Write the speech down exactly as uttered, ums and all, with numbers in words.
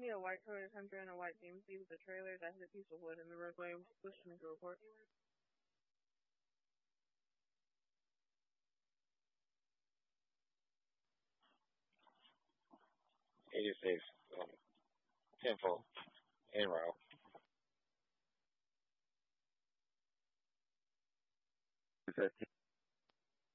Me, a white Toyota Tundra and a white G M C with a trailer that hit a piece of wood in the roadway. Listening to report. eighty-six, um, tenfold, en route. fifteen.